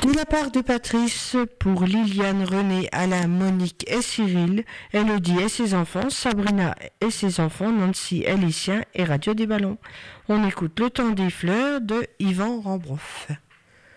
De la part de Patrice, pour Liliane, René, Alain, Monique et Cyril, Elodie et ses enfants, Sabrina et ses enfants, Nancy et les siens et Radio des Ballons. On écoute Le Temps des Fleurs de Yvan Rambroff.